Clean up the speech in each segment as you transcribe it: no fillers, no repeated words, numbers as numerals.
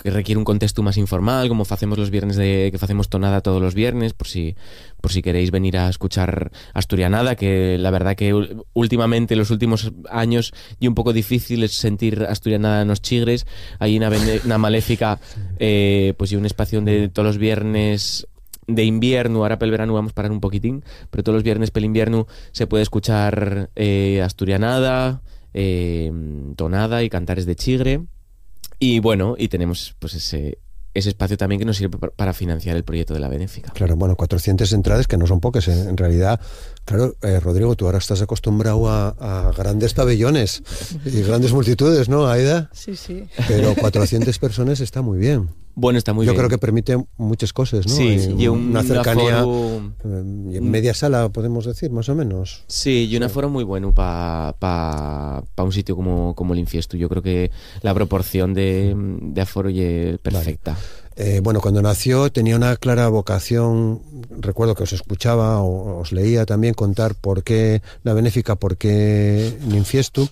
que requiere un contexto más informal, como facemos los viernes que facemos tonada todos los viernes, por si queréis venir a escuchar Asturianada, que la verdad que últimamente, los últimos años, y un poco difícil es sentir Asturianada en los Chigres. Hay una Maléfica, pues y un espacio de todos los viernes de invierno, ahora pel verano vamos a parar un poquitín, pero todos los viernes pel invierno se puede escuchar Asturianada, tonada y cantares de Chigre. Y bueno, y tenemos pues ese espacio también que nos sirve para financiar el proyecto de la Benéfica. Claro, bueno, 400 entradas que no son pocas, en realidad. Claro, Rodrigo, tú ahora estás acostumbrado a grandes pabellones y grandes multitudes, ¿no, Aida? Sí, sí. Pero 400 personas está muy bien. Bueno, está muy bien. Yo creo que permite muchas cosas, ¿no? Sí, y una cercanía, aforo... media sala, podemos decir, más o menos. Sí, y un aforo muy bueno para un sitio como el Infiesto. Yo creo que la proporción de aforo es perfecta. Vale. Bueno, cuando nació tenía una clara vocación. Recuerdo que os escuchaba o os leía también contar por qué la Benéfica, por qué Ninfiestu.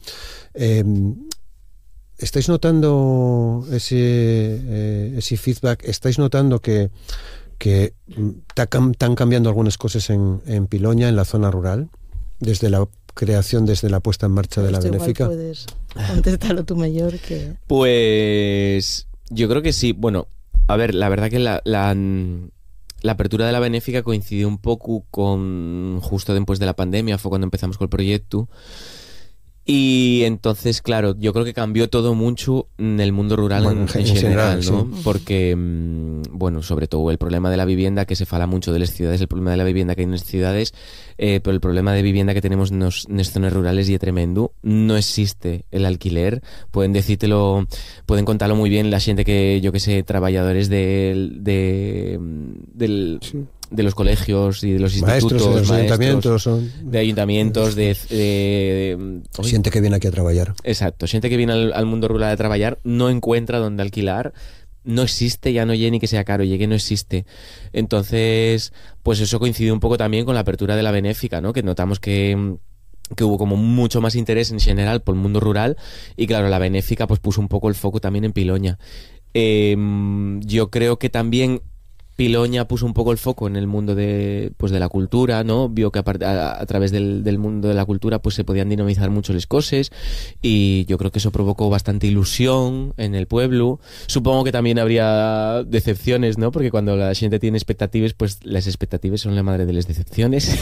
¿Estáis notando ese feedback? ¿Estáis notando que están cambiando algunas cosas en Piloña, en la zona rural, desde la creación, desde la puesta en marcha de la Benéfica? Igual puedes contestarlo tú mejor que... Pues yo creo que sí. Bueno, a ver, la verdad que la apertura de la Benéfica coincidió un poco con justo después de la pandemia, fue cuando empezamos con el proyecto. Y entonces, claro, yo creo que cambió todo mucho en el mundo rural, bueno, en general, ¿no? Sí. Porque, bueno, sobre todo el problema de la vivienda, que se fala mucho de las ciudades, el problema de la vivienda que hay en las ciudades, pero el problema de vivienda que tenemos en las zonas rurales y es tremendo. No existe el alquiler. Pueden decírtelo, pueden contarlo muy bien la gente que, yo que sé, trabajadores del sí, de los colegios y de los institutos, maestros, de los ayuntamientos, de ayuntamientos, de gente que viene aquí a trabajar. Exacto, gente que viene al mundo rural a trabajar, no encuentra dónde alquilar, no existe, ya no llegue ni que sea caro, llegue no existe. Entonces, pues eso coincidió un poco también con la apertura de la Benéfica, ¿no? Que notamos que hubo como mucho más interés en general por el mundo rural, y claro, la Benéfica pues puso un poco el foco también en Piloña. Yo creo que también Piloña puso un poco el foco en el mundo de la cultura, ¿no? Vio que a través del mundo de la cultura pues se podían dinamizar mucho las cosas, y yo creo que eso provocó bastante ilusión en el pueblo. Supongo que también habría decepciones, ¿no? Porque cuando la gente tiene expectativas, pues las expectativas son la madre de las decepciones.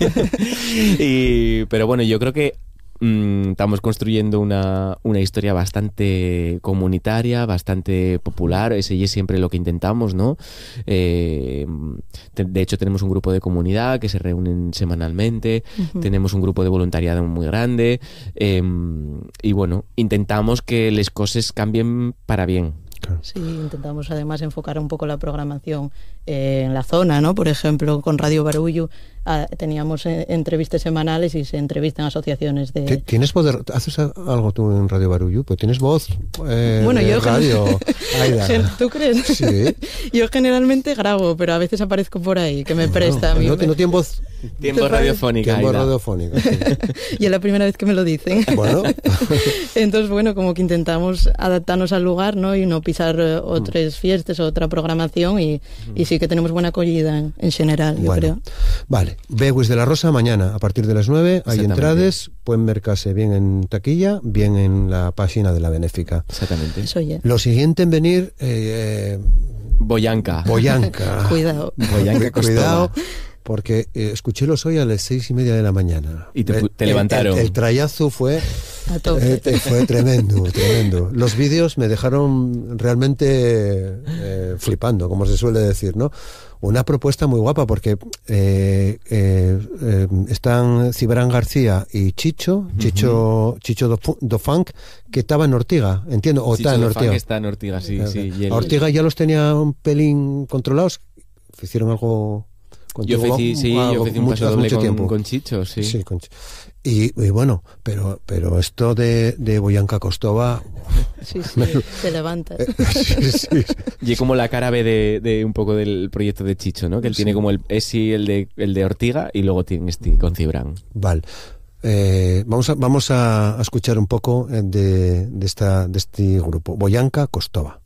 Pero bueno, yo creo que estamos construyendo una historia bastante comunitaria, bastante popular. Ese es siempre lo que intentamos, ¿no? De hecho, tenemos un grupo de comunidad que se reúnen semanalmente. Tenemos un grupo de voluntariado muy grande, y bueno, intentamos que las cosas cambien para bien. Sí, intentamos además enfocar un poco la programación en la zona, ¿no? Por ejemplo, con Radio Barullo teníamos entrevistas semanales y se entrevistan asociaciones de... ¿Tienes poder? ¿Haces algo tú en Radio Barullo? Pues tienes voz. Bueno, yo radio. ¿Tú crees? Sí. Yo generalmente grabo, pero a veces aparezco por ahí, que me presta a mí. No tiene voz. Tiempo radiofónica. Tiempo radiofónica, sí. Y es la primera vez que me lo dicen. Bueno. Entonces, bueno, como que intentamos adaptarnos al lugar, ¿no? Y no pisar otras fiestas o otra programación, y sí que tenemos buena acogida en general, yo creo. Vale. Beguis de la Rosa mañana a partir de las 9 hay entradas, pueden mercarse bien en taquilla, bien en la página de la Benéfica. Exactamente. Eso ya. Lo siguiente en venir... Boyanca. Cuidado. Boyanca Cuidado, porque escuchélos hoy a las 6:30 de la mañana. Y te levantaron. El trayazo fue... A tope. Fue tremendo, tremendo. Los vídeos me dejaron realmente flipando, como se suele decir, ¿no? Una propuesta muy guapa porque están Cibrán García y Chicho do Funk, que estaba en Ortiga, entiendo, o Chicho está en do Ortiga. Funk está en Ortiga, sí. A Ortiga ya los tenía un pelín controlados, hicieron algo... Yo hice un paso doble con Chicho, sí. Sí, con Chicho. Y bueno, pero esto de Boyanca Costova... Sí, se levanta. Sí. Y como la cara B de un poco del proyecto de Chicho, ¿no? Que él tiene como el de Ortiga, y luego tiene con Cibrán. Vale. Vamos a escuchar un poco de este grupo, Boyanca Costova.